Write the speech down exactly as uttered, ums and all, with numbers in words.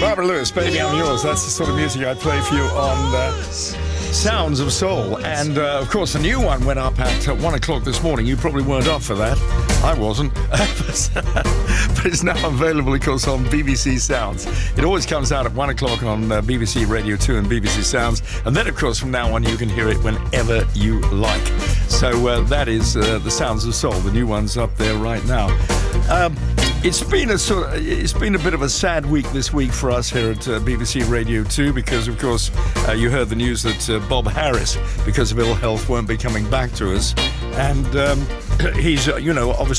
Barbara Lewis, Baby I'm Yours. That's the sort of music I play for you on uh, Sounds of Soul. And, uh, of course, the new one went up at uh, one o'clock this morning. You probably weren't up for that. I wasn't. But it's now available, of course, on B B C Sounds. It always comes out at one o'clock on uh, B B C Radio two and B B C Sounds. And then, of course, from now on, you can hear it whenever you like. So uh, that is uh, the Sounds of Soul. The new one's up there right now. Um, It's been a sort of, it's been a bit of a sad week this week for us here at uh, B B C Radio two because, of course, uh, you heard the news that uh, Bob Harris, because of ill health, won't be coming back to us. And um, he's, uh, you know, obviously